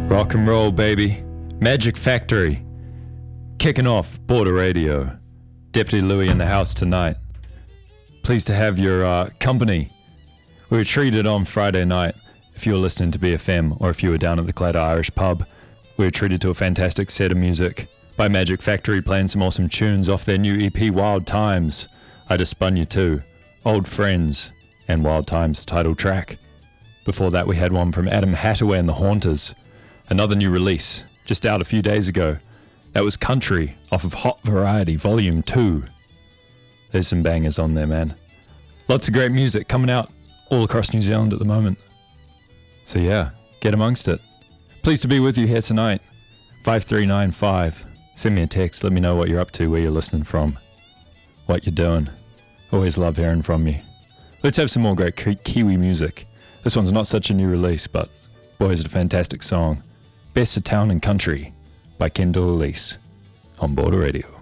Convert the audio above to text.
Rock and roll, baby. Magic Factory. Kicking off Border Radio. Deputy Louie in the house tonight. Pleased to have your company. We were treated on Friday night, if you were listening to BFM or if you were down at the Clatter Irish pub. We were treated to a fantastic set of music by Magic Factory, playing some awesome tunes off their new EP Wild Times. I Just Spun You Too, Old Friends, and Wild Times title track. Before that we had one from Adam Hattaway and the Haunters, another new release, just out a few days ago. That was Country, off of Hot Variety Volume 2. There's some bangers on there, man. Lots of great music coming out all across New Zealand at the moment. So yeah, get amongst it. Pleased to be with you here tonight. 5395. Send me a text, let me know what you're up to, where you're listening from, what you're doing. Always love hearing from you. Let's have some more great Kiwi music. This one's not such a new release, but boy, is it a fantastic song. Best of Town and Country by Kendall Elise on Border Radio.